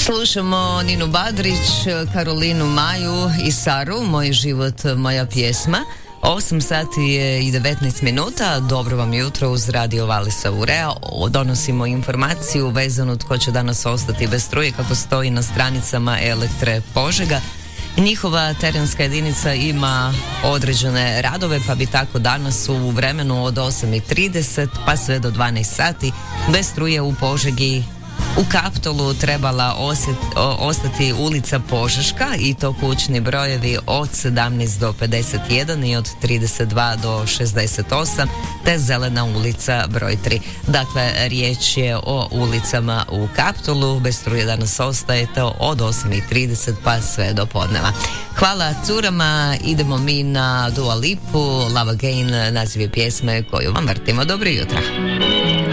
Slušamo Ninu Badrić, Karolinu Maju i Saru, Moj život, moja pjesma. 8 sati je i 19 minuta. Dobro vam jutro uz Radio Valisa Urea. Donosimo informaciju vezanu tko će danas ostati bez struje, kako stoji na stranicama Elektre Požega. Njihova terenska jedinica ima određene radove, pa bi tako danas u vremenu od 8:30 pa sve do 12 sati bez struje u Požegi u Kaptolu trebala ostati ulica Požeška, i to kućni brojevi od 17 do 51 i od 32 do 68, te Zelena ulica broj 3. Dakle, riječ je o ulicama u Kaptolu. Bez struje danas ostajete od 8:30 pa sve do podneva. Hvala curama, idemo mi na Dua Lipu, Love Again, naziv je pjesme koju vam vrtimo. Dobro jutro.